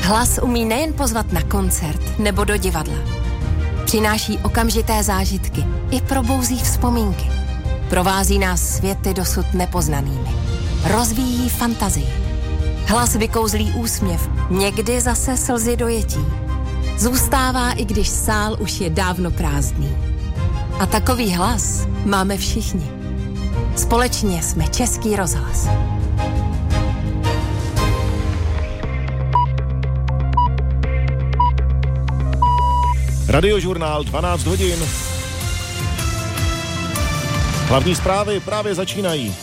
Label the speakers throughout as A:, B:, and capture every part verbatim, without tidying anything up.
A: Hlas umí nejen pozvat na koncert nebo do divadla. Přináší okamžité zážitky i probouzí vzpomínky. Provází nás světy dosud nepoznanými. Rozvíjí fantazii. Hlas vykouzlí úsměv, někdy zase slzy dojetí. Zůstává, i když sál už je dávno prázdný. A takový hlas máme všichni. Společně jsme Český rozhlas.
B: Radiožurnál dvanáct hodin. Hlavní zprávy právě začínají.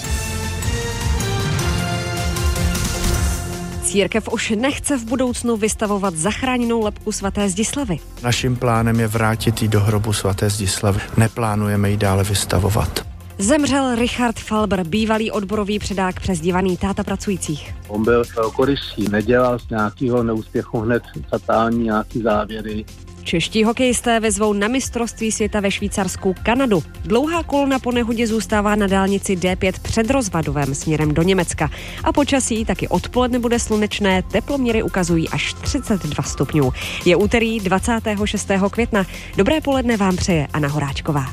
C: Církev už nechce v budoucnu vystavovat zachráněnou lebku svaté Zdislavy.
D: Naším plánem je vrátit ji do hrobu svaté Zdislavy. Neplánujeme ji dále vystavovat.
C: Zemřel Richard Falber, bývalý odborový předák přezdívaný táta pracujících.
E: On byl velkorysý, nedělal z nějakého neúspěchu hned fatální nějaký závěry.
C: Čeští hokejisté vyzvou na mistrovství světa ve Švýcarsku Kanadu. Dlouhá kolona po nehodě zůstává na dálnici D pět před Rozvadovem směrem do Německa. A počasí taky odpoledne bude slunečné, teploměry ukazují až třicet dva stupňů. Je úterý dvacátého šestého května. Dobré poledne vám přeje Anna Horáčková.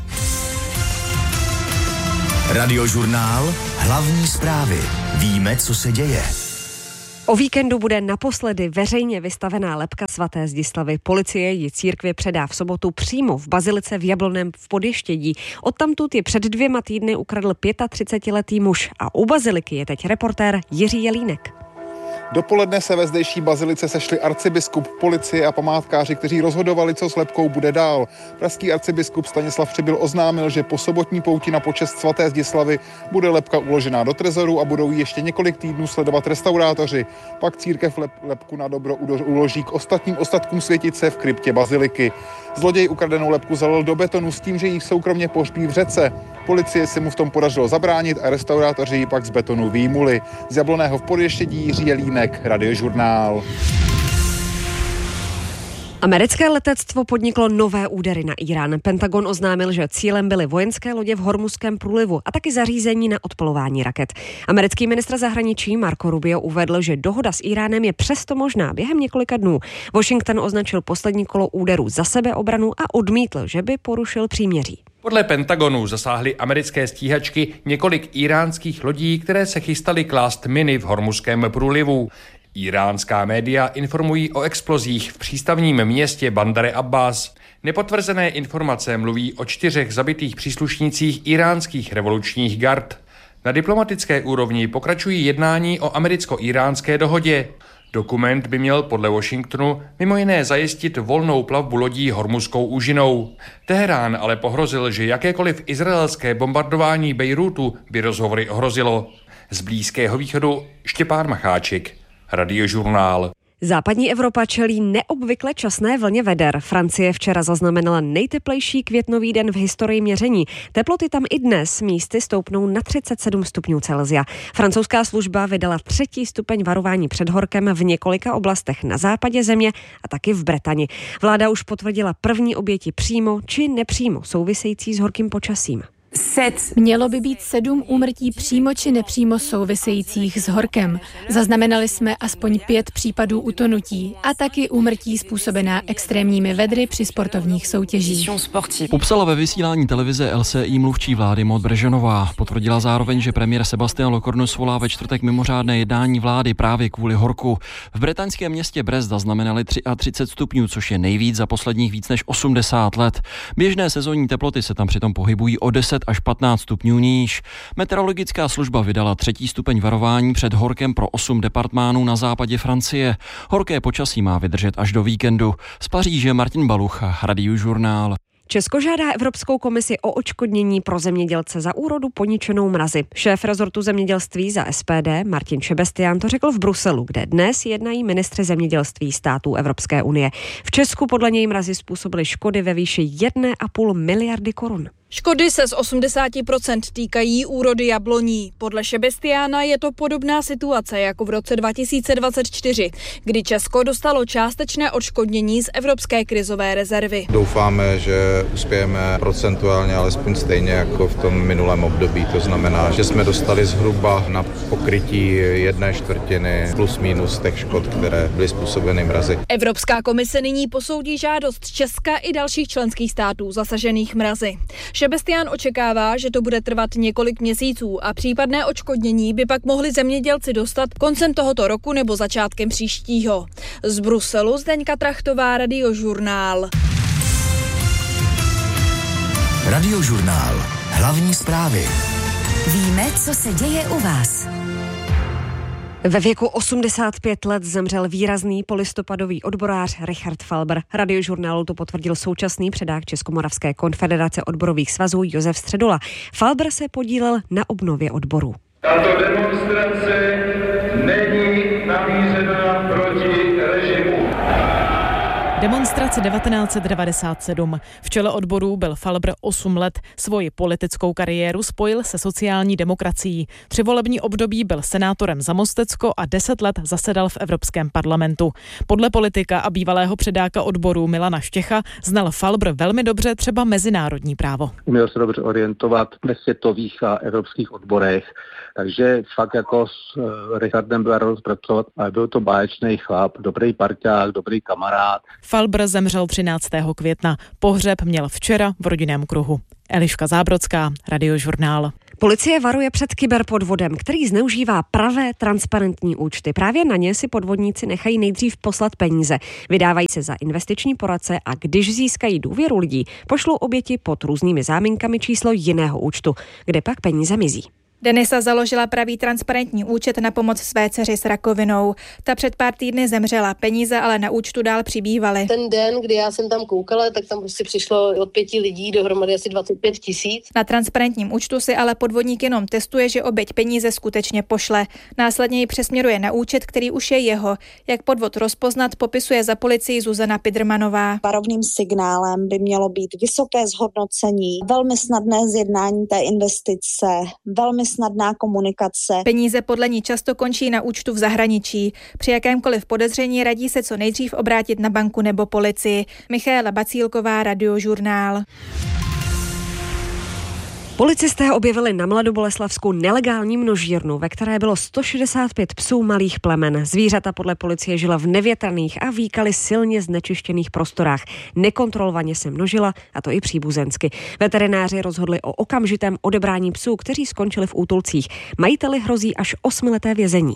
F: Radiožurnál, hlavní zprávy. Víme, co se děje.
C: O víkendu bude naposledy veřejně vystavená lebka svaté Zdislavy. Policie ji církvi předá v sobotu přímo v bazilice v Jablonném v Podještědí. Odtamtud je před dvěma týdny ukradl třicetiletý muž a u baziliky je teď reportér Jiří Jelínek.
G: Dopoledne se ve zdejší bazilice sešli arcibiskup, policie a památkáři, kteří rozhodovali, co s lebkou bude dál. Pražský arcibiskup Stanislav Přibyl oznámil, že po sobotní pouti na počest svaté Zdislavy bude lebka uložená do trezoru a budou ji ještě několik týdnů sledovat restaurátoři. Pak církev lep, lebku na dobro uloží k ostatním ostatkům světice v kryptě baziliky. Zloděj ukradenou lebku zalil do betonu s tím, že ji soukromně pohřbí v řece. Policie se mu v tom podařilo zabránit a restaurátoři ji pak z betonu vyjmuli. Z Jablonného v Podještědí Jiří Jelínek, Radiožurnál.
C: Americké letectvo podniklo nové údery na Irán. Pentagon oznámil, že cílem byly vojenské lodě v Hormuzském průlivu a taky zařízení na odpalování raket. Americký ministr zahraničí Marco Rubio uvedl, že dohoda s Iránem je přesto možná během několika dnů. Washington označil poslední kolo úderů za sebeobranu a odmítl, že by porušil příměří.
H: Podle Pentagonu zasáhly americké stíhačky několik iránských lodí, které se chystaly klást miny v Hormuzském průlivu. Iránská média informují o explozích v přístavním městě Bandar Abbas. Nepotvrzené informace mluví o čtyřech zabitých příslušnících iránských revolučních gard. Na diplomatické úrovni pokračují jednání o americko-iránské dohodě. Dokument by měl podle Washingtonu mimo jiné zajistit volnou plavbu lodí Hormuzskou úžinou. Teherán ale pohrozil, že jakékoliv izraelské bombardování Bejrútu by rozhovory ohrozilo. Z Blízkého východu Štěpán Macháček, Radiožurnál.
C: Západní Evropa čelí neobvykle časné vlně veder. Francie včera zaznamenala nejteplejší květnový den v historii měření. Teploty tam i dnes místy stoupnou na třicet sedm stupňů Celsia. Francouzská služba vydala třetí stupeň varování před horkem v několika oblastech na západě země a taky v Bretani. Vláda už potvrdila první oběti přímo či nepřímo související s horkým počasím.
I: Mělo by být sedm úmrtí přímo či nepřímo souvisejících s horkem. Zaznamenali jsme aspoň pět případů utonutí a taky úmrtí způsobená extrémními vedry při sportovních soutěžích.
J: Popsala ve vysílání televize L C I mluvčí vlády Maud Brežanová. Potvrdila zároveň, že premiér Sebastian Lecornu svolá ve čtvrtek mimořádné jednání vlády právě kvůli horku. V bretaňském městě Brest zaznamenali třicet tři stupňů, což je nejvíc za posledních víc než osmdesát let. Běžné sezónní teploty se tam přitom pohybují o deset až patnáct stupňů níž. Meteorologická služba vydala třetí stupeň varování před horkem pro osm departmánů na západě Francie. Horké počasí má vydržet až do víkendu. Z Paříže Martin Balucha, Radiožurnál.
C: Česko žádá Evropskou komisi o odškodnění pro zemědělce za úrodu poničenou mrazy. Šéf rezortu zemědělství za S P D Martin Šebestián to řekl v Bruselu, kde dnes jednají ministři zemědělství států Evropské unie. V Česku podle něj mrazy způsobily škody ve výši jedné a půl miliardy korun.
K: Škody se z osmdesát procent týkají úrody jabloní. Podle Šebestiána je to podobná situace jako v roce dva tisíce dvacet čtyři, kdy Česko dostalo částečné odškodnění z Evropské krizové rezervy.
L: Doufáme, že uspějeme procentuálně alespoň stejně jako v tom minulém období. To znamená, že jsme dostali zhruba na pokrytí jedné čtvrtiny plus minus těch škod, které byly způsobeny mrazy.
K: Evropská komise nyní posoudí žádost Česka i dalších členských států zasažených mrazy. Šebestián očekává, že to bude trvat několik měsíců a případné odškodnění by pak mohli zemědělci dostat koncem tohoto roku nebo začátkem příštího. Z Bruselu Zdeňka Trachtová, Radiožurnál.
F: Radiožurnál. Hlavní zprávy.
A: Víme, co se děje u vás.
C: Ve věku osmdesát pět let zemřel výrazný polistopadový odborář Richard Falber. Radiožurnálu to potvrdil současný předák Českomoravské konfederace odborových svazů Josef Středula. Falber se podílel na obnově odborů.
M: Tato demonstrace není namířená proti režimu.
N: Demonstrace devatenáct set devadesát sedm. V čele odborů byl Falber osm let. Svoji politickou kariéru spojil se sociální demokracií. Tři volební období byl senátorem za Mostecko a deset let zasedal v Evropském parlamentu. Podle politika a bývalého předáka odborů Milana Štěcha znal Falber velmi dobře třeba mezinárodní právo.
E: Uměl se dobře orientovat ve světových a evropských odborech, takže fakt jako s Richardem byl radost pracovat, ale byl to báječný chlap, dobrý parťák, dobrý kamarád.
N: Falber zemřel třináctého května. Pohřeb měl včera v rodinném kruhu. Eliška Zábrodská, Radiožurnál.
C: Policie varuje před kyberpodvodem, který zneužívá pravé transparentní účty. Právě na ně si podvodníci nechají nejdřív poslat peníze. Vydávají se za investiční poradce a když získají důvěru lidí, pošlou oběti pod různými záminkami číslo jiného účtu, kde pak peníze mizí.
O: Denisa založila pravý transparentní účet na pomoc své dceři s rakovinou. Ta před pár týdny zemřela, peníze ale na účtu dál přibývaly.
P: Ten den, kdy já jsem tam koukala, tak tam prostě přišlo od pěti lidí dohromady asi dvacet pět tisíc.
O: Na transparentním účtu si ale podvodník jenom testuje, že oběť peníze skutečně pošle. Následně ji přesměruje na účet, který už je jeho. Jak podvod rozpoznat, popisuje za policii Zuzana Pidrmanová.
Q: Varovným signálem by mělo být vysoké zhodnocení, velmi snadné zjednání té investice, velmi snadná komunikace.
O: Peníze podle ní často končí na účtu v zahraničí. Při jakémkoliv podezření radí se co nejdřív obrátit na banku nebo policii. Michaela Bacílková, Radiožurnál.
C: Policisté objevili na Mladoboleslavsku nelegální množírnu, ve které bylo sto šedesát pět psů malých plemen. Zvířata podle policie žila v nevětrných a víkaly silně znečištěných prostorách. Nekontrolovaně se množila, a to i příbuzensky. Veterináři rozhodli o okamžitém odebrání psů, kteří skončili v útulcích. Majiteli hrozí až osmileté vězení.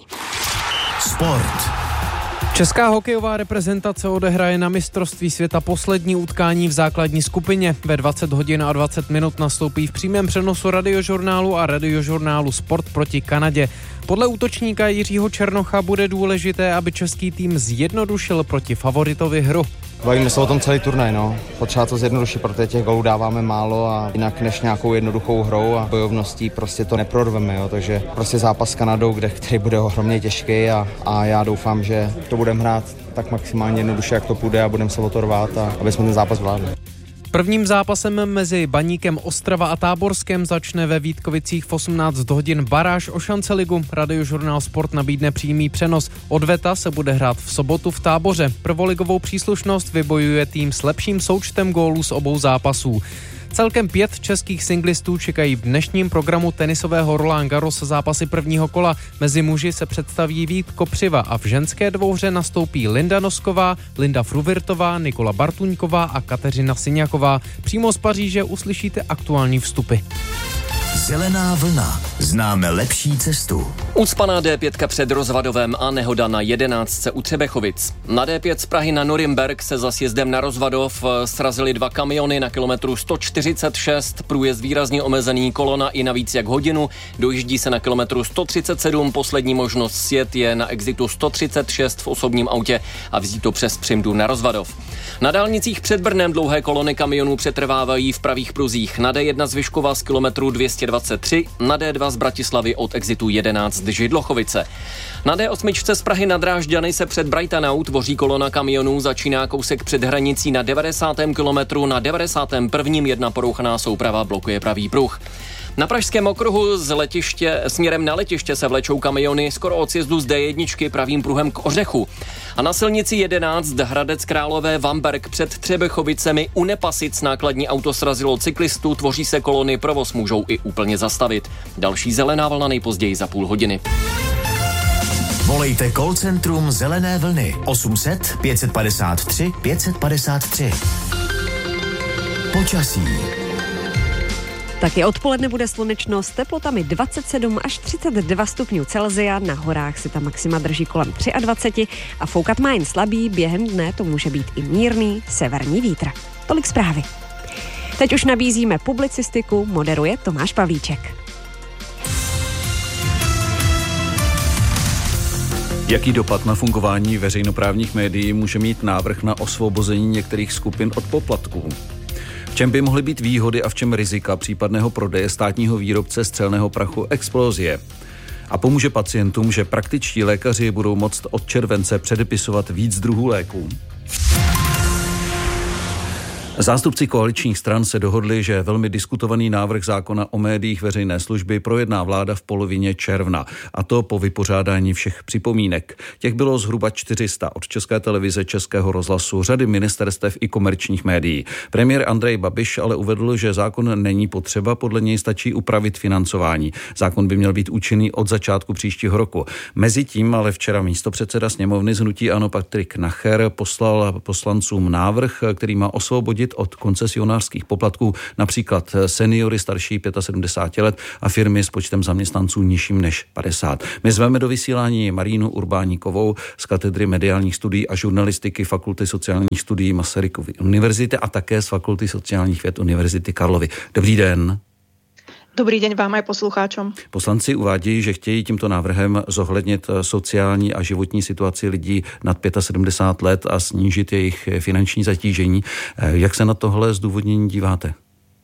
F: Sport.
R: Česká hokejová reprezentace odehraje na mistrovství světa poslední utkání v základní skupině. Ve dvacet hodin a dvacet minut nastoupí v přímém přenosu Radiožurnálu a Radiožurnálu Sport proti Kanadě. Podle útočníka Jiřího Černocha bude důležité, aby český tým zjednodušil proti favoritovi hru.
S: Bavíme se o tom celý turnaj, no. Potřeba to zjednodušit, protože těch gólů dáváme málo a jinak než nějakou jednoduchou hrou a bojovností prostě to neprorveme, jo. Takže prostě zápas s Kanadou, kde, který bude ohromně těžký a, a já doufám, že to budeme hrát tak maximálně jednoduše, jak to půjde a budeme se o to rvát, a aby jsme ten zápas vládli.
R: Prvním zápasem mezi Baníkem Ostrava a Táborskem začne ve Vítkovicích v osmnáct hodin baráž o šanceligu. Radiožurnál Sport nabídne přímý přenos. Odveta se bude hrát v sobotu v Táboře. Prvoligovou příslušnost vybojuje tým s lepším součtem gólů z obou zápasů. Celkem pět českých singlistů čekají v dnešním programu tenisového Roland Garros zápasy prvního kola. Mezi muži se představí Vít Kopřiva a v ženské dvouhře nastoupí Linda Nosková, Linda Fruvirtová, Nikola Bartuňková a Kateřina Syňaková. Přímo z Paříže uslyšíte aktuální vstupy.
F: Zelená vlna. Známe lepší cestu.
T: Ucpaná D pět před Rozvadovem a nehoda na jedenáctce u Třebechovic. Na D pět z Prahy na Norimberk se za sjezdem na Rozvadov srazily dva kamiony na kilometru sto čtyřicet šest. Průjezd výrazně omezený, kolona i na víc jak hodinu. Dojíždí se na kilometru sto třicet sedm. Poslední možnost sjet je na exitu sto třicet šest v osobním autě a vzít to přes Přimdu na Rozvadov. Na dálnicích před Brnem dlouhé kolony kamionů přetrvávají v pravých pruzích. Na D jedna z Vyškova z kilometru dvě stě dvacet tři, na D dva z Bratislavy od exitu jedenáct Židlochovice. Na D osm z Prahy na Drážďany se před Brightonou tvoří kolona kamionů, začíná kousek před hranicí na devadesátém kilometru, na devadesátém prvním jedna porouchaná souprava blokuje pravý pruh. Na pražském okruhu z letiště, směrem na letiště se vlečou kamiony skoro od sjezdu z D jedna pravým pruhem k Ořechu. A na silnici jedenáct Hradec Králové Vamberk před Třebechovicemi u Nepasic nákladní auto srazilo cyklistu, tvoří se kolony, provoz můžou i úplně zastavit. Další zelená vlna nejpozději za půl hodiny.
F: Volejte call centrum Zelené vlny osm set pět padesát tři pět padesát tři. Počasí.
C: Taky odpoledne bude slunečno s teplotami dvacet sedm až třicet dva stupňů Celsia, na horách si ta maxima drží kolem dvacet tři a foukat má jen slabý, během dne to může být i mírný severní vítr. Tolik zprávy. Teď už nabízíme publicistiku, moderuje Tomáš Pavlíček.
U: Jaký dopad na fungování veřejnoprávních médií může mít návrh na osvobození některých skupin od poplatků? V čem by mohly být výhody a v čem rizika případného prodeje státního výrobce střelného prachu Explosie? A pomůže pacientům, že praktičtí lékaři budou moct od července předepisovat víc druhů léků? Zástupci koaličních stran se dohodli, že velmi diskutovaný návrh zákona o médiích veřejné služby projedná vláda v polovině června, a to po vypořádání všech připomínek. Těch bylo zhruba čtyři sta od České televize, Českého rozhlasu, řady ministerstev i komerčních médií. Premiér Andrej Babiš ale uvedl, že zákon není potřeba, podle něj stačí upravit financování. Zákon by měl být účinný od začátku příštího roku. Mezitím ale včera místopředseda sněmovny z hnutí ANO Patrik Nacher poslal poslancům návrh, který má osvobodit od koncesionářských poplatků například seniory starší sedmdesát pět let a firmy s počtem zaměstnanců nižším než padesát. My zveme do vysílání Marínu Urbáníkovou z katedry mediálních studií a žurnalistiky Fakulty sociálních studií Masarykovy univerzity a také z Fakulty sociálních věd Univerzity Karlovy. Dobrý den.
V: Dobrý deň vám aj poslucháčom.
U: Poslanci uvádějí, že chtějí tímto návrhem zohlednit sociální a životní situaci lidí nad sedmdesát pět let a snížit jejich finanční zatížení. Jak se na tohle zdůvodnění díváte?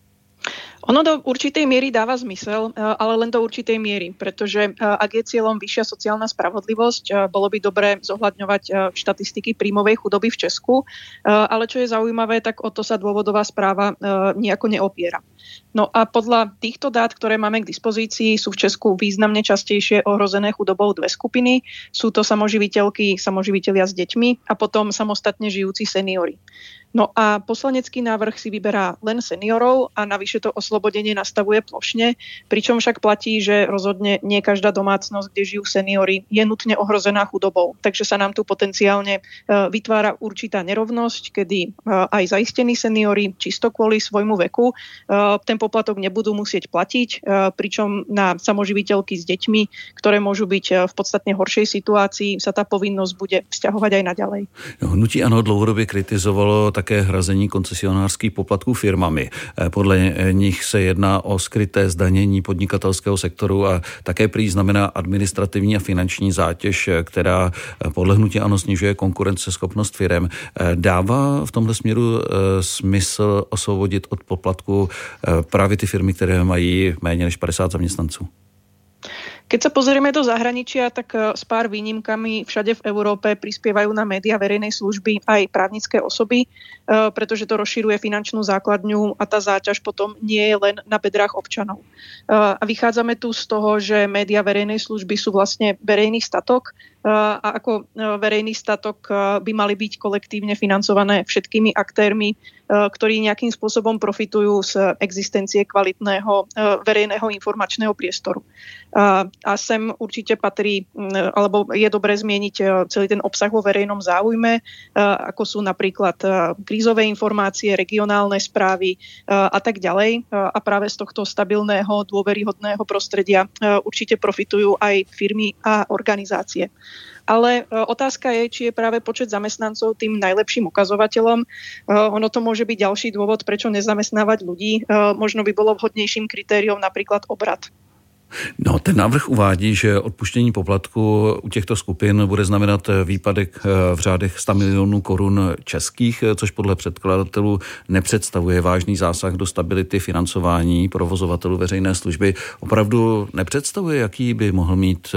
V: Ono do určitej miery dáva zmysel, ale len do určitej miery, pretože ak je cieľom vyššia sociálna spravodlivosť, bolo by dobré zohľadňovať štatistiky príjmovej chudoby v Česku, ale čo je zaujímavé, tak o to sa dôvodová správa nejako neopiera. No a podľa týchto dát, ktoré máme k dispozícii, sú v Česku významne častejšie ohrozené chudobou dve skupiny. Sú to samoživiteľky, samoživitelia s deťmi a potom samostatne žijúci seniori. No a poslanecký návrh si vyberá len seniorov a navyše to oslobodenie nastavuje plošne, pričom však platí, že rozhodne nie každá domácnosť, kde žijú seniori, je nutne ohrozená chudobou. Takže sa nám tu potenciálne vytvára určitá nerovnosť, kedy aj zaistení seniori čisto kvôli svojmu veku ten poplatok nebudú musieť platiť, pričom na samoživiteľky s deťmi, ktoré môžu byť v podstatne horšej situácii, sa tá povinnosť bude vzťahovať aj naďalej.
U: No, hnutí ANO dlouhodobě kritizovalo také hrazení koncesionářských poplatků firmami. Podle nich se jedná o skryté zdanění podnikatelského sektoru a také prý znamená administrativní a finanční zátěž, která podle hnutí ANO snižuje konkurenceschopnost firem. Dává v tomhle směru smysl osvobodit od poplatku právě ty firmy, které mají méně než padesát zaměstnanců?
V: Keď sa pozrieme do zahraničia, tak s pár výnimkami všade v Európe prispievajú na médiá verejnej služby aj právnické osoby, pretože to rozširuje finančnú základňu a tá záťaž potom nie je len na bedrách občanov. A vychádzame tu z toho, že médiá verejnej služby sú vlastne verejný statok a ako verejný statok by mali byť kolektívne financované všetkými aktérmi, ktorí nejakým spôsobom profitujú z existencie kvalitného verejného informačného priestoru. A sem určite patrí, alebo je dobré zmieniť celý ten obsah vo verejnom záujme, ako sú napríklad krízové informácie, regionálne správy a tak ďalej. A práve z tohto stabilného, dôveryhodného prostredia určite profitujú aj firmy a organizácie. Ale otázka je, či je práve počet zamestnancov tým najlepším ukazovateľom. Ono to môže byť ďalší dôvod, prečo nezamestnávať ľudí. Možno by bolo vhodnejším kritériom napríklad obrat.
U: No, ten návrh uvádí, že odpuštění poplatku u těchto skupin bude znamenat výpadek v řádech sto milionů korun českých, což podle předkladatelů nepředstavuje vážný zásah do stability financování provozovatelů veřejné služby. Opravdu nepředstavuje, jaký by mohl mít,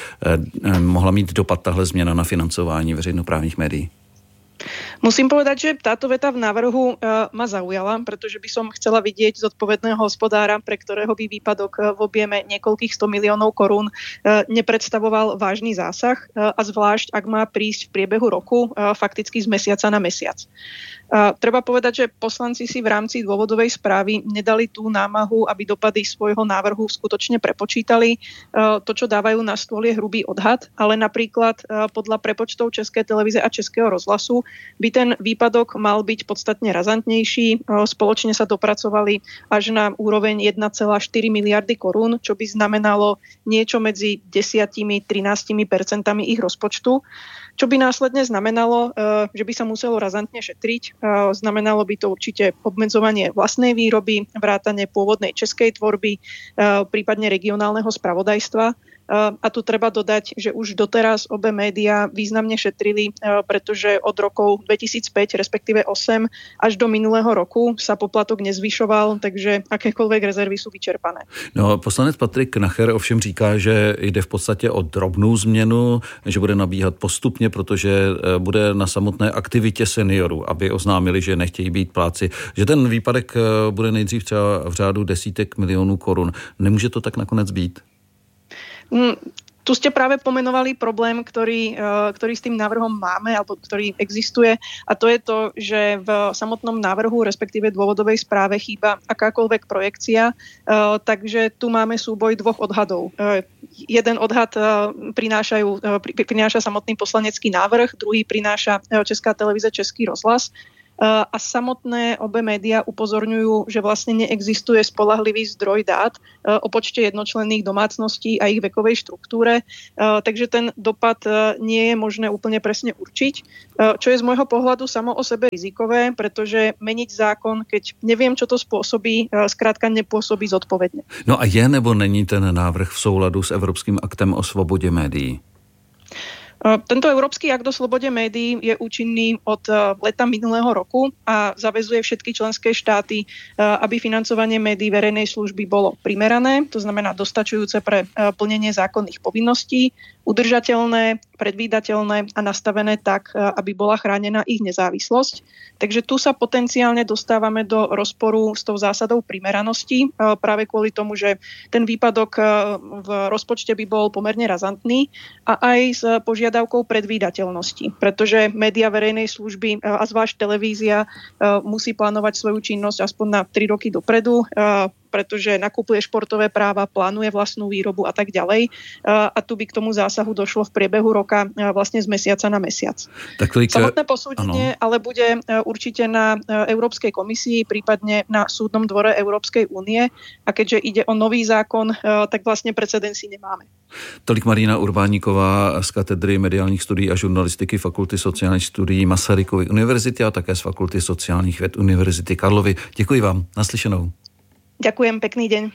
U: mohla mít dopad tahle změna na financování veřejnoprávních médií?
V: Musím povedať, že táto veta v návrhu uh, ma zaujala, pretože by som chcela vidieť zodpovedného hospodára, pre ktorého by výpadok uh, v objeme niekoľkých sto miliónov korún uh, nepredstavoval vážny zásah uh, a zvlášť, ak má prísť v priebehu roku uh, fakticky z mesiaca na mesiac. Uh, treba povedať, že poslanci si v rámci dôvodovej správy nedali tú námahu, aby dopady svojho návrhu skutočne prepočítali. Uh, to, čo dávajú na stôl, je hrubý odhad, ale napríklad uh, podľa prepočtov Českej televíze a Českého rozhlasu by ten výpadok mal byť podstatne razantnejší. Uh, spoločne sa dopracovali až na úroveň jeden celá štyri miliardy korún, čo by znamenalo niečo medzi desať až trinásť percentami ich rozpočtu. Čo by následne znamenalo, že by sa muselo razantne šetriť. Znamenalo by to určite obmedzovanie vlastnej výroby, vrátanie pôvodnej českej tvorby, prípadne regionálneho spravodajstva. A tu treba dodať, že už doteraz obe médiá významne šetrili, pretože od rokov dvetisícpäť, respektíve osem až do minulého roku sa poplatok nezvyšoval, takže akékoľvek rezervy sú vyčerpané.
U: No, poslanec Patrik Nacher ovšem říká, že jde v podstatě o drobnou změnu, že bude nabíhat postupně, protože bude na samotné aktivitě seniorů, aby oznámili, že nechtějí být pláci. Že ten výpadek bude nejdřív třeba v řádu desítek milionů korun. Nemůže to tak nakonec být?
V: Mm, tu ste práve pomenovali problém, ktorý, ktorý s tým návrhom máme, alebo ktorý existuje, a to je to, že v samotnom návrhu, respektíve dôvodovej správe chýba akákoľvek projekcia, takže tu máme súboj dvoch odhadov. Jeden odhad prinášajú, prináša samotný poslanecký návrh, druhý prináša Česká televíze, Český rozhlas. A samotné obe médiá upozorňujú, že vlastne neexistuje spoľahlivý zdroj dát o počte jednočlenných domácností a ich vekovej štruktúre, takže ten dopad nie je možné úplne presne určiť, čo je z môjho pohľadu samo o sebe rizikové, pretože meniť zákon, keď neviem, čo to spôsobí, skrátka nepôsobí zodpovedne.
U: No a je nebo není ten návrh v souladu s Evropským aktem o svobodě médií?
V: Tento Európsky akt o slobode médií je účinný od leta minulého roku a zavezuje všetky členské štáty, aby financovanie médií verejnej služby bolo primerané, to znamená dostačujúce pre plnenie zákonných povinností, udržateľné, predvídateľné a nastavené tak, aby bola chránená ich nezávislosť. Takže tu sa potenciálne dostávame do rozporu s tou zásadou primeranosti, práve kvôli tomu, že ten výpadok v rozpočte by bol pomerne razantný a aj s požiadavkou predvídateľnosti, pretože média verejnej služby a zvlášť televízia musí plánovať svoju činnosť aspoň na tri roky dopredu, pretože nakupuje športové práva, plánuje vlastnú výrobu a tak ďalej. A tu by k tomu zásahu došlo v priebehu roka vlastne z mesiaca na mesiac.
U: Tak toľko...
V: Samotné posúdenie ale bude určite na Európskej komisii, prípadne na Súdnom dvore Európskej únie. A keďže ide o nový zákon, tak vlastne precedenci nemáme.
U: Tolik Marína Urbáníková z katedry mediálních studií a žurnalistiky Fakulty sociálních studií Masarykovy univerzity a také z Fakulty sociálních věd Univerzity Karlovy. Děkuji vám. Naslyšenou.
V: Ďakujem, pekný deň.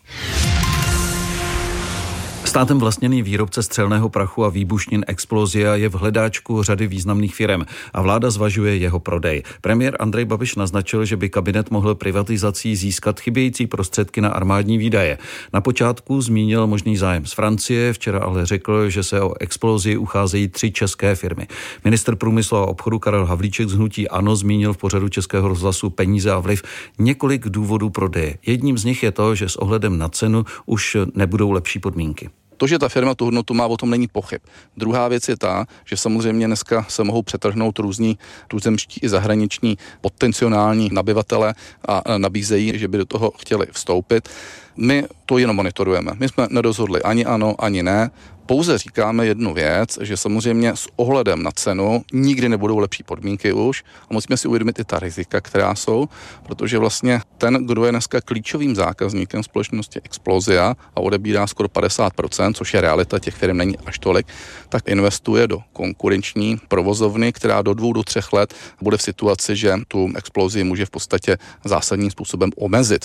U: Státem vlastněný výrobce střelného prachu a výbušnin Explosia je v hledáčku řady významných firem a vláda zvažuje jeho prodej. Premiér Andrej Babiš naznačil, že by kabinet mohl privatizací získat chybějící prostředky na armádní výdaje. Na počátku zmínil možný zájem z Francie, včera ale řekl, že se o Explosii ucházejí tři české firmy. Ministr průmyslu a obchodu Karel Havlíček z hnutí ANO zmínil v pořadu Českého rozhlasu Peníze a vliv několik důvodů prodeje. Jedním z nich je to, že s ohledem na cenu už nebudou lepší podmínky.
B: To, že ta firma tu hodnotu má, o tom není pochyb. Druhá věc je ta, že samozřejmě dneska se mohou přetrhnout různí tuzemští i zahraniční potenciální nabyvatele a nabízejí, že by do toho chtěli vstoupit. My to jenom monitorujeme. My jsme nerozhodli ani ano, ani ne. Pouze říkáme jednu věc, že samozřejmě s ohledem na cenu nikdy nebudou lepší podmínky už a musíme si uvědomit i ta rizika, která jsou, protože vlastně ten, kdo je dneska klíčovým zákazníkem společnosti Explosia a odebírá skoro padesát procent, což je realita, těch firm není až tolik, tak investuje do konkurenční provozovny, která do dvou do třech let bude v situaci, že tu Explosii může v podstatě zásadním způsobem omezit.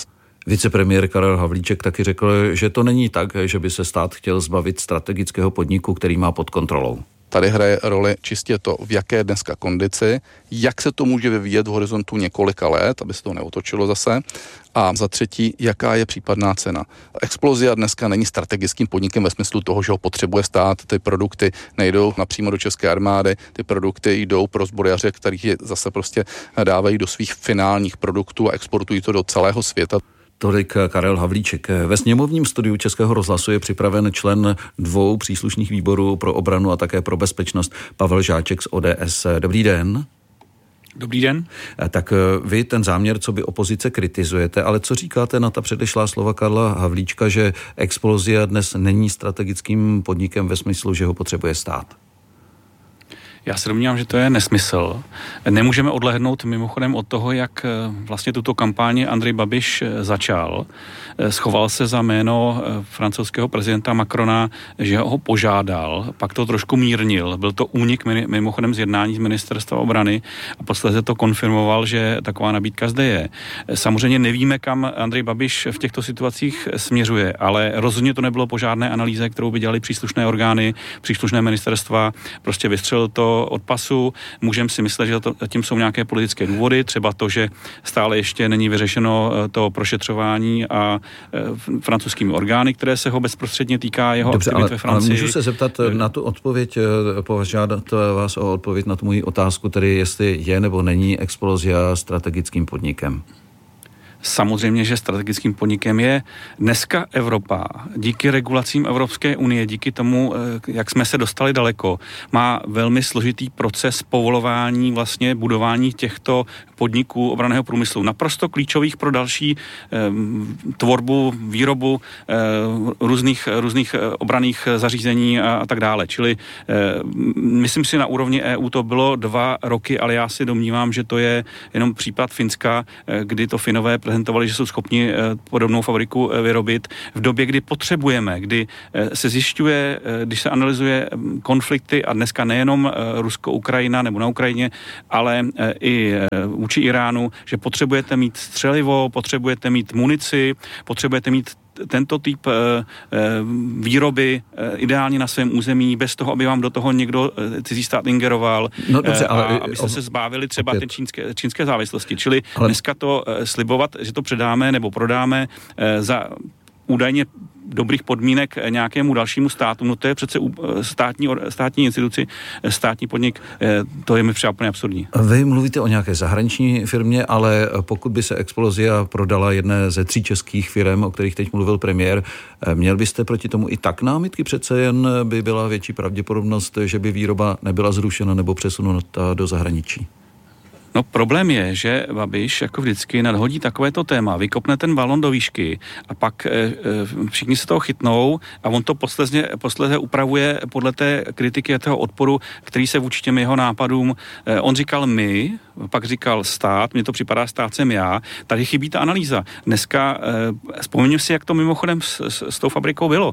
U: Vicepremiér Karel Havlíček taky řekl, že to není tak, že by se stát chtěl zbavit strategického podniku, který má pod kontrolou.
B: Tady hraje roli čistě to, v jaké dneska kondici, jak se to může vyvíjet v horizontu několika let, aby se to neotočilo zase. A za třetí, jaká je případná cena. Explozia dneska není strategickým podnikem ve smyslu toho, že ho potřebuje stát. Ty produkty nejdou napřímo do české armády, ty produkty jdou pro zbrojaře, kterých je zase prostě dávají do svých finálních produktů a exportují to do celého světa.
U: Tolik Karel Havlíček. Ve sněmovním studiu Českého rozhlasu je připraven člen dvou příslušných výborů pro obranu a také pro bezpečnost Pavel Žáček z O D S. Dobrý den.
D: Dobrý den.
U: Tak vy ten záměr, co by opozice kritizujete, ale co říkáte na ta předešlá slova Karla Havlíčka, že Explozia dnes není strategickým podnikem ve smyslu, že ho potřebuje stát?
D: Já se domnívám, že to je nesmysl. Nemůžeme odlehnout mimochodem od toho, jak vlastně tuto kampaň Andrej Babiš začal. Schoval se za jméno francouzského prezidenta Macrona, že ho požádal, pak to trošku mírnil. Byl to únik mimochodem z jednání z ministerstva obrany a posledně to konfirmoval, že taková nabídka zde je. Samozřejmě nevíme, kam Andrej Babiš v těchto situacích směřuje, ale rozhodně to nebylo po žádné analýze, kterou by dělali příslušné orgány, příslušné ministerstva. Prostě vystřelil to od pasu. Můžeme si myslet, že to, tím jsou nějaké politické důvody, třeba to, že stále ještě není vyřešeno to prošetřování a e, francouzskými orgány, které se ho bezprostředně týká jeho
U: Dobře,
D: aktivit
U: ale,
D: ve Francii.
U: Ale můžu se zeptat na tu odpověď, požádat vás o odpověď na tu moji otázku, tedy jestli je nebo není Explozia strategickým podnikem?
D: Samozřejmě, že strategickým podnikem je dneska Evropa. Díky regulacím Evropské unie, díky tomu, jak jsme se dostali daleko, má velmi složitý proces povolování vlastně budování těchto podniků obranného průmyslu. Naprosto klíčových pro další eh, tvorbu, výrobu eh, různých, různých obranných zařízení a, a tak dále. Čili eh, myslím si, na úrovni E U to bylo dva roky, ale já si domnívám, že to je jenom případ Finska, eh, kdy to Finové prezentovali, že jsou schopni eh, podobnou fabriku eh, vyrobit v době, kdy potřebujeme, kdy eh, se zjišťuje, eh, když se analyzuje konflikty a dneska nejenom eh, Rusko-Ukrajina nebo na Ukrajině, ale eh, i eh, vůči Iránu, že potřebujete mít střelivo, potřebujete mít munici, potřebujete mít tento typ e, e, výroby e, ideálně na svém území, bez toho, aby vám do toho někdo e, cizí stát ingeroval,
U: no, dobře,
D: e,
U: ale,
D: a abyste o, se zbavili třeba opět. té čínské, čínské závislosti. Čili
U: ale,
D: dneska to e, slibovat, že to předáme nebo prodáme e, za údajně dobrých podmínek nějakému dalšímu státu, no to je přece státní, státní instituci, státní podnik, to je mi třeba úplně absurdní.
U: Vy mluvíte o nějaké zahraniční firmě, ale pokud by se Explozia prodala jedné ze tří českých firm, o kterých teď mluvil premiér, měl byste proti tomu i tak námitky? Přece jen by byla větší pravděpodobnost, že by výroba nebyla zrušena nebo přesunuta do zahraničí.
D: No problém je, že Babiš jako vždycky nadhodí takovéto téma, vykopne ten balon do výšky a pak e, e, všichni se toho chytnou a on to posledně, posledně upravuje podle té kritiky a toho odporu, který se vůči těm jeho nápadům, e, on říkal my, pak říkal stát, mně to připadá, stát jsem já, tady chybí ta analýza. Dneska, e, vzpomeňme si, jak to mimochodem s, s, s tou fabrikou bylo.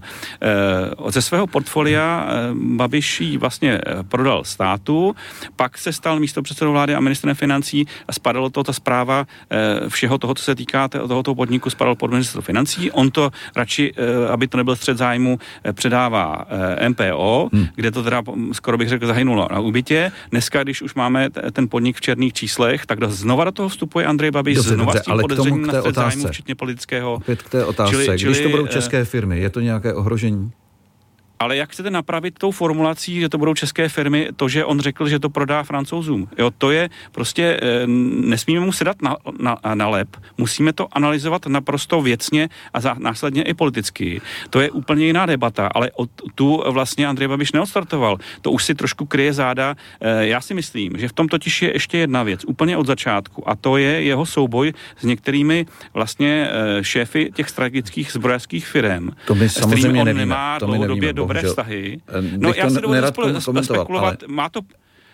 D: E, ze svého portfolia e, Babiš ji vlastně prodal státu, pak se stal místopředsedou vlády a ministrem financí a spadalo to, ta správa e, všeho toho, co se týká tohoto podniku, spadalo pod ministerstvo financí. On to radši, e, aby to nebyl střet zájmu, e, předává e, M P O, hmm. kde to teda skoro bych řekl zahynulo na úbytě. Dneska, když už máme t- ten podnik v černých číslech, tak znova do toho vstupuje Andrej Babiš
U: dobře,
D: znova
U: dobře,
D: s tím podezřením na střet zájmu,
U: otázce.
D: včetně politického.
U: Opět k té otázce. Čili, když čili, to budou české firmy, je to nějaké ohrožení?
D: Ale jak chcete napravit tou formulací, že to budou české firmy, to, že on řekl, že to prodá Francouzům? Jo, to je prostě, e, nesmíme mu sedat na, na, na lep, musíme to analyzovat naprosto věcně a za, následně i politicky. To je úplně jiná debata, ale od, tu vlastně Andrej Babiš neodstartoval. To už si trošku kryje záda. E, já si myslím, že v tom totiž je ještě jedna věc, úplně od začátku, a to je jeho souboj s některými vlastně e, šéfy těch strategických zbrojařských firm.
U: To my samozřejmě
D: on
U: nevíme.
D: nemá
U: to my
D: dlouhodobě
U: nevíme,
D: dobré
U: bohužel.
D: vztahy. No já se dovolím spekulovat, ale... má to...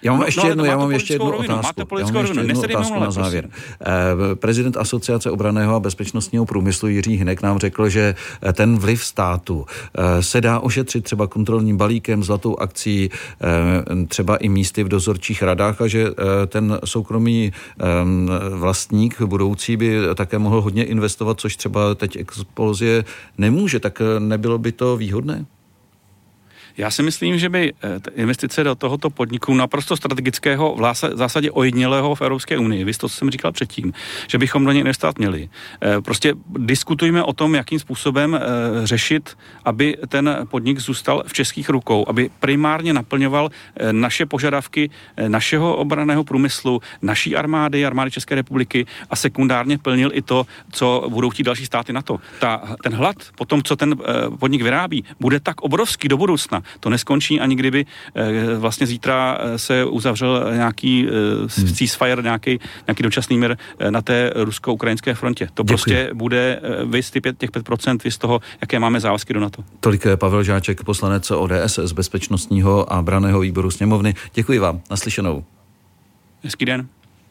U: Já mám
D: no,
U: ještě
D: no,
U: jednu, já mám ještě jednu
D: rovinu,
U: otázku.
D: Máte
U: Já mám ještě jednu otázku na závěr. Eh, prezident Asociace obranného a bezpečnostního průmyslu Jiří Hynek nám řekl, že ten vliv státu eh, se dá ošetřit třeba kontrolním balíkem, zlatou akcí, eh, třeba i místy v dozorčích radách a že eh, ten soukromý eh, vlastník budoucí by také mohl hodně investovat, což třeba teď Explosie nemůže, tak nebylo by to výhodné?
D: Já si myslím, že by investice do tohoto podniku naprosto strategického, v zásadě ojedinělého v Evropské unii, víš to, co jsem říkal předtím, že bychom do něj investovat měli. Prostě diskutujme o tom, jakým způsobem řešit, aby ten podnik zůstal v českých rukou, aby primárně naplňoval naše požadavky našeho obranného průmyslu, naší armády, armády České republiky a sekundárně plnil i to, co budou chtít další státy NATO. Ta, ten hlad po tom, co ten podnik vyrábí, bude tak obrovský do budoucna. To neskončí ani kdyby vlastně zítra se uzavřel nějaký ceasefire, nějaký, nějaký dočasný mír na té rusko-ukrajinské frontě. To Děkuji. Prostě bude vys ty pět, těch pět procent vys toho, jaké máme závazky do NATO.
U: Tolik Pavel Žáček, poslanec O D S z bezpečnostního a branného výboru sněmovny. Děkuji vám. Naslyšenou.
D: Hezký den.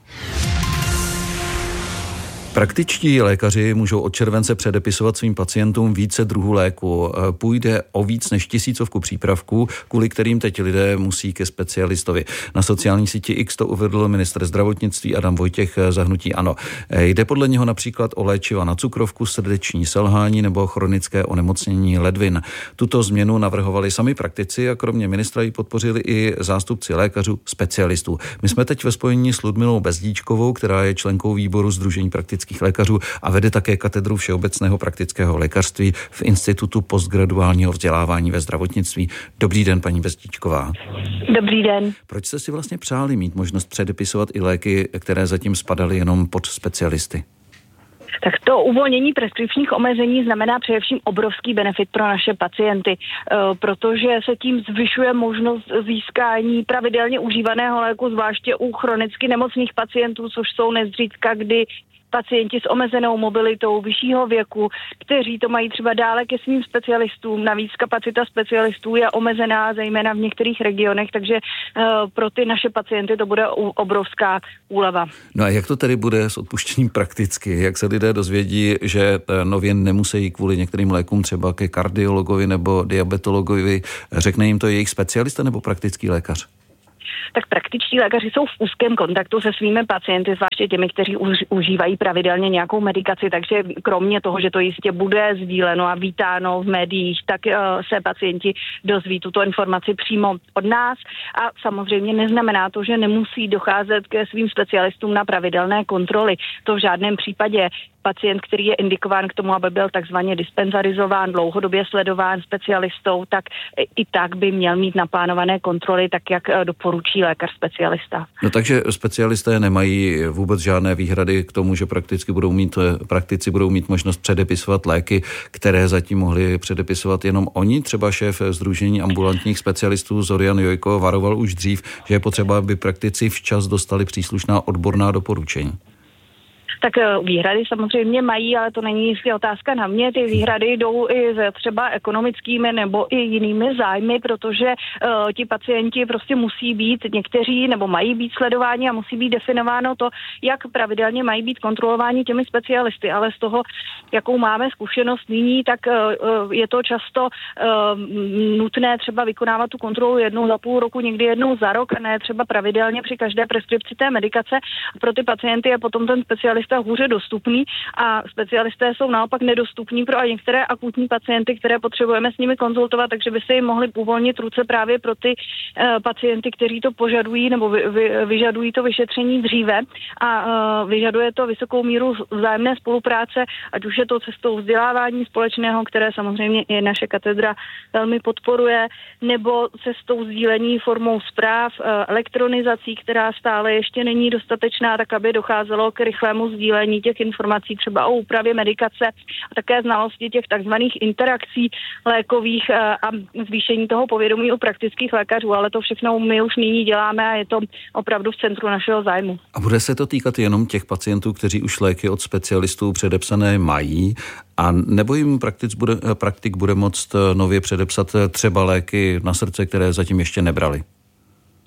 U: Praktičtí lékaři můžou od července předepisovat svým pacientům více druhů léku. Půjde o víc než tisícovku přípravků, kvůli kterým teď lidé musí ke specialistovi. Na sociální síti X to uvedl ministr zdravotnictví Adam Vojtěch za hnutí ANO. Jde podle něho například o léčiva na cukrovku, srdeční selhání nebo chronické onemocnění ledvin. Tuto změnu navrhovali sami praktici a kromě ministra ji podpořili i zástupci lékařů specialistů. My jsme teď ve spojení s Ludmilou Bezdíčkovou, která je členkou výboru Sdružení praktických lékařů a vede také katedru všeobecného praktického lékařství v Institutu postgraduálního vzdělávání ve zdravotnictví. Dobrý den, paní Bezdíčková.
G: Dobrý den.
U: Proč jste si vlastně přáli mít možnost předepisovat i léky, které zatím spadaly jenom pod specialisty?
G: Tak to uvolnění preskripčních omezení znamená především obrovský benefit pro naše pacienty, protože se tím zvyšuje možnost získání pravidelně užívaného léku, zvláště u chronicky nemocných pacientů, což jsou nezřídka, kdy pacienti s omezenou mobilitou vyššího věku, kteří to mají třeba dále ke svým specialistům. Navíc kapacita specialistů je omezená, zejména v některých regionech, takže uh, pro ty naše pacienty to bude obrovská úleva.
U: No a jak to tedy bude s odpuštěním prakticky? Jak se lidé dozvědí, že nově nemusí kvůli některým lékům třeba ke kardiologovi nebo diabetologovi? Řekne jim to jejich specialista nebo praktický lékař?
G: Tak praktičtí lékaři jsou v úzkém kontaktu se svými pacienty, zvláště těmi, kteří už, užívají pravidelně nějakou medikaci, takže kromě toho, že to jistě bude sdíleno a vítáno v médiích, tak uh, se pacienti dozví tuto informaci přímo od nás a samozřejmě neznamená to, že nemusí docházet ke svým specialistům na pravidelné kontroly. To v žádném případě. Pacient, který je indikován k tomu, aby byl takzvaně dispenzarizován, dlouhodobě sledován specialistou, tak i tak by měl mít naplánované kontroly, tak jak doporučí lékař specialista.
U: No takže specialisté nemají vůbec žádné výhrady k tomu, že prakticky budou mít, praktici budou mít možnost předepisovat léky, které zatím mohli předepisovat jenom oni. Třeba šéf Sdružení ambulantních specialistů Zorian Jojko varoval už dřív, že je potřeba, aby praktici včas dostali příslušná odborná doporučení.
G: Tak výhrady samozřejmě mají, ale to není jistě otázka na mě. Ty výhrady jdou i ze třeba ekonomickými nebo i jinými zájmy, protože uh, ti pacienti prostě musí být někteří nebo mají být sledováni a musí být definováno to, jak pravidelně mají být kontrolováni těmi specialisty. Ale z toho, jakou máme zkušenost nyní, tak uh, je to často uh, nutné třeba vykonávat tu kontrolu jednou za půl roku, někdy jednou za rok a ne třeba pravidelně při každé preskripci té medikace. Pro ty pacienty je potom ten specialista hůře dostupný a specialisté jsou naopak nedostupní pro a některé akutní pacienty, které potřebujeme s nimi konzultovat, takže by se jim mohli uvolnit ruce právě pro ty uh, pacienty, kteří to požadují nebo vy, vy, vyžadují to vyšetření dříve a uh, vyžaduje to vysokou míru vzájemné spolupráce, ať už je to cestou vzdělávání společného, které samozřejmě i naše katedra velmi podporuje, nebo cestou sdílení formou zpráv, uh, elektronizací, která stále ještě není dostatečná, tak aby docházelo k rychlému sdílení těch informací třeba o úpravě medikace a také znalosti těch takzvaných interakcí lékových a zvýšení toho povědomí u praktických lékařů, ale to všechno my už nyní děláme a je to opravdu v centru našeho zájmu.
U: A bude se to týkat jenom těch pacientů, kteří už léky od specialistů předepsané mají, a nebo jim praktik bude, praktik bude moct nově předepsat třeba léky na srdce, které zatím ještě nebrali?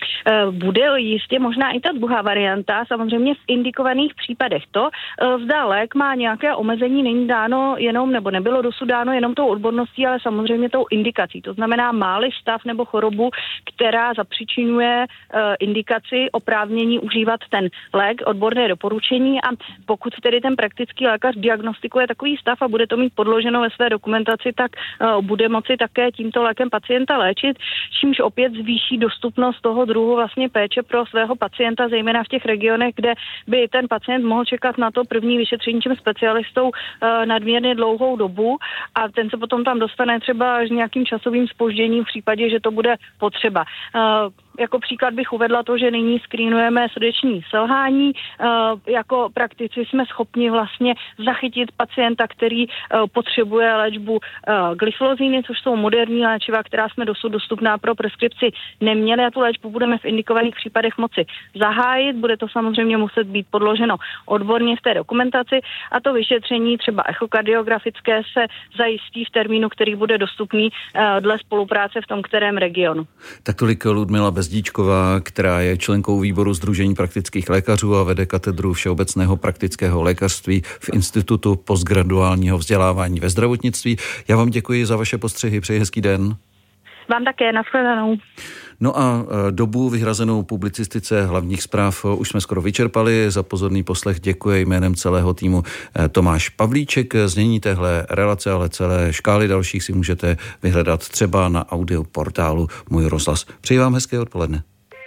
G: bude jistě možná i ta druhá varianta, samozřejmě v indikovaných případech. To, zda lék má nějaké omezení, není dáno jenom, nebo nebylo dosud dáno jenom tou odborností, ale samozřejmě tou indikací. To znamená, má-li stav nebo chorobu, která zapříčinuje indikaci oprávnění užívat ten lék, odborné doporučení, a pokud tedy ten praktický lékař diagnostikuje takový stav a bude to mít podloženo ve své dokumentaci, tak uh, bude moci také tímto lékem pacienta léčit, čímž opět zvýší dostupnost toho druhu vlastně péče pro svého pacienta, zejména v těch regionech, kde by ten pacient mohl čekat na to první vyšetření tím specialistou uh, nadměrně dlouhou dobu a ten se potom tam dostane třeba až nějakým časovým zpožděním v případě, že to bude potřeba. Uh, Jako příklad bych uvedla to, že nyní skrínujeme srdeční selhání. Jako praktici jsme schopni vlastně zachytit pacienta, který potřebuje léčbu glyflozíny, což jsou moderní léčiva, která jsme dosud dostupná pro preskripci neměli, a tu léčbu budeme v indikovaných případech moci zahájit. Bude to samozřejmě muset být podloženo odborně v té dokumentaci a to vyšetření třeba echokardiografické se zajistí v termínu, který bude dostupný dle spolupráce v tom kterém regionu.
U: Tak tolik Ludmila Bezdíčková, která je členkou výboru Sdružení praktických lékařů a vede katedru všeobecného praktického lékařství v Institutu postgraduálního vzdělávání ve zdravotnictví. Já vám děkuji za vaše postřehy, přeji hezký den.
G: Vám také, nashledanou.
U: No a dobu vyhrazenou publicistice hlavních zpráv už jsme skoro vyčerpali. Za pozorný poslech děkuji jménem celého týmu Tomáš Pavlíček. Znění téhle relace, ale celé škály dalších si můžete vyhledat třeba na audioportálu Můj rozhlas. Přeji vám hezké odpoledne.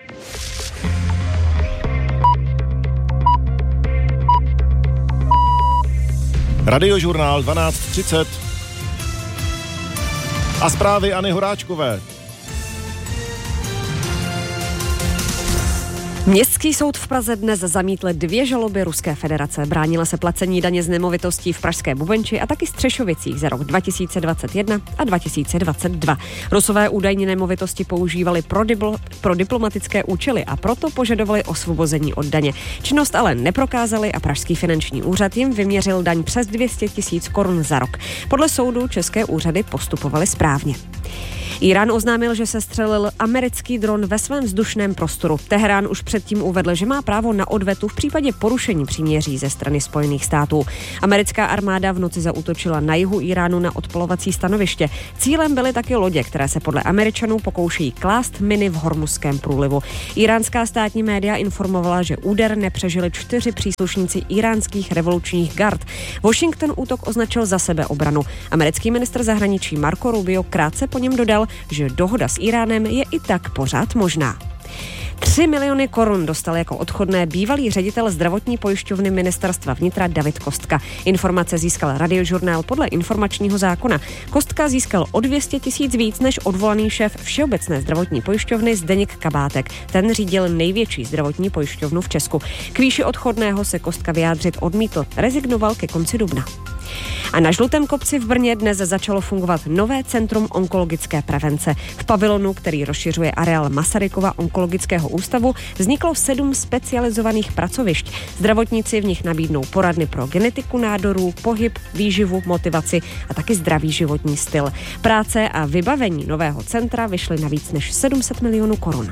H: Radiožurnál dvanáct třicet a zprávy Anny Horáčkové.
C: Městský soud v Praze dnes zamítl dvě žaloby Ruské federace. Bránila se placení daně z nemovitostí v pražské Bubenči a taky Střešovicích za rok dva tisíce dvacet jedna a dva tisíce dvacet dva. Rusové údajně nemovitosti používali pro, dipl- pro diplomatické účely a proto požadovali osvobození od daně. Činnost ale neprokázali a pražský finanční úřad jim vyměřil daň přes dvě stě tisíc korun za rok. Podle soudu české úřady postupovaly správně. Irán oznámil, že se střelil americký dron ve svém vzdušném prostoru. Teherán už předtím uvedl, že má právo na odvetu v případě porušení příměří ze strany Spojených států. Americká armáda v noci zaútočila na jihu Iránu na odpalovací stanoviště. Cílem byly taky lodě, které se podle Američanů pokoušejí klást miny v Hormuzském průlivu. Iránská státní média informovala, že úder nepřežili čtyři příslušníci iránských revolučních gard. Washington útok označil za sebeobranu. Americký ministr zahraničí Marco Rubio krátce po něm dodal, že dohoda s Iránem je i tak pořád možná. Tři miliony korun dostal jako odchodné bývalý ředitel zdravotní pojišťovny ministerstva vnitra David Kostka. Informace získal Radiožurnál podle informačního zákona. Kostka získal o dvě stě tisíc víc než odvolaný šéf Všeobecné zdravotní pojišťovny Zdeněk Kabátek. Ten řídil největší zdravotní pojišťovnu v Česku. K výši odchodného se Kostka vyjádřit odmítl. Rezignoval ke konci dubna. A na Žlutém kopci v Brně dnes začalo fungovat nové centrum onkologické prevence. V pavilonu, který rozšiřuje areál Masarykova onkologického ústavu, vzniklo sedm specializovaných pracovišť. Zdravotníci v nich nabídnou poradny pro genetiku nádorů, pohyb, výživu, motivaci a taky zdravý životní styl. Práce a vybavení nového centra vyšly na víc než sedm set milionů korun.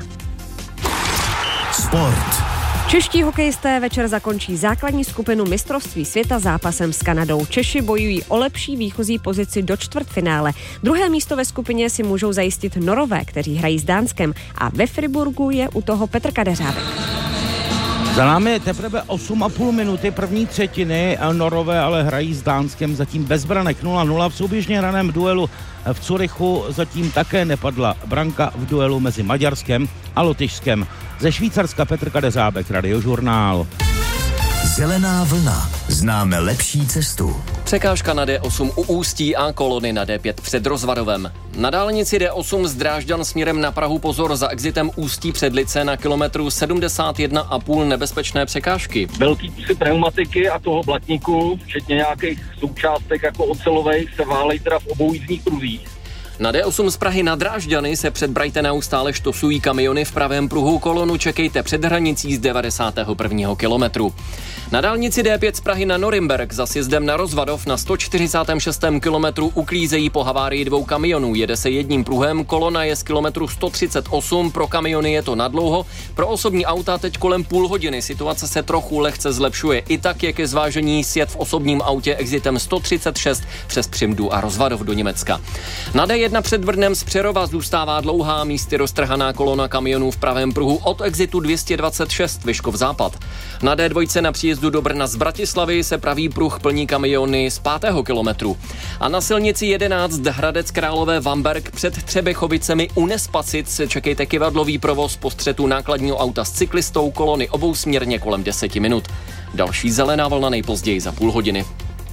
F: Sport.
C: Čeští hokejisté večer zakončí základní skupinu mistrovství světa zápasem s Kanadou. Češi bojují o lepší výchozí pozici do čtvrtfinále. Druhé místo ve skupině si můžou zajistit Norové, kteří hrají s Dánskem, a ve Friburgu je u toho Petr Kadeřávek.
I: Za námi je teprve osm a půl minuty první třetiny, Norové ale hrají s Dánskem zatím bez branek nula nula. V souběžně hraném duelu v Curychu zatím také nepadla branka v duelu mezi Maďarskem a Lotyšskem. Ze Švýcarska Petr Kadeřábek, Radiožurnál.
F: Zelená vlna. Známe lepší cestu.
T: Překážka na D osm u Ústí a kolony na D pět před Rozvadovem. Na dálnici D osm z Drážďan směrem na Prahu pozor za exitem Ústí Předlice na kilometru sedmdesát jedna a půl nebezpečné překážky.
W: Velký kusy pneumatiky a toho blatníku, včetně nějakých součástek jako ocelových, se válejí teda v obou jízdních pruzích.
T: Na D osm z Prahy na Drážďany se před Brightonou stále štosují kamiony v pravém pruhu, kolonu čekejte před hranicí z devadesátého prvního kilometru. Na dálnici D pět z Prahy na Norimberk za sjezdem na Rozvadov na sto čtyřicátém šestém kilometru uklízejí po havárii dvou kamionů. Jede se jedním pruhem, kolona je z kilometru sto třicet osm, pro kamiony je to nadlouho, pro osobní auta teď kolem půl hodiny. Situace se trochu lehce zlepšuje. I tak je ke zvážení sjet v osobním autě exitem sto třicet šest přes Přimdu a Rozvadov do Německa. Na D jedna před Brnem z Přerova zůstává dlouhá, místy roztrhaná kolona kamionů v pravém pruhu od exitu dvě stě dvacet šest Vyškov západ. Na D dva na příjezdu do Brna z Bratislavy se pravý pruh plní kamiony z pátého kilometru. A na silnici jedenáct Hradec Králové Vamberk před Třebechovicemi u Nespacic čekejte kyvadlový provoz po střetu nákladního auta s cyklistou, kolony obousměrně kolem deseti minut. Další zelená vlna nejpozději za půl hodiny.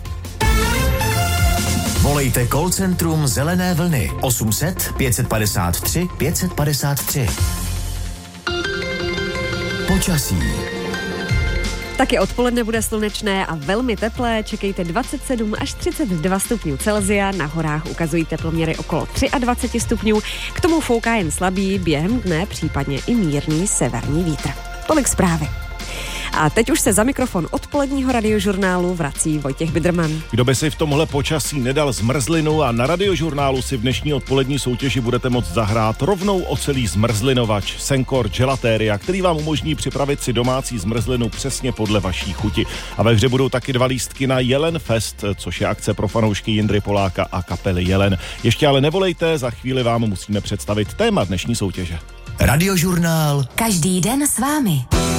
F: Volejte call centrum Zelené vlny osm set pět padesát tři pět padesát tři. Počasí.
C: Taky odpoledne bude slunečné a velmi teplé, čekejte dvacet sedm až třicet dva stupňů Celsia, na horách ukazují teploměry okolo dvacet tři stupňů, k tomu fouká jen slabý, během dne případně i mírný severní vítr. Tolik zprávy. A teď už se za mikrofon odpoledního radiožurnálu vrací Vojtěch Bidrman.
H: Kdo by si v tomhle počasí nedal zmrzlinu a na radiožurnálu si v dnešní odpolední soutěži budete moct zahrát rovnou ocelý zmrzlinovač Sencor Gelateria, který vám umožní připravit si domácí zmrzlinu přesně podle vaší chuti. A ve hře budou taky dva lístky na Jelen Fest, což je akce pro fanoušky Jindry Poláka a kapely Jelen. Ještě ale nevolejte, za chvíli vám musíme představit téma dnešní soutěže.
F: Radiožurnál.
A: Každý den s vámi.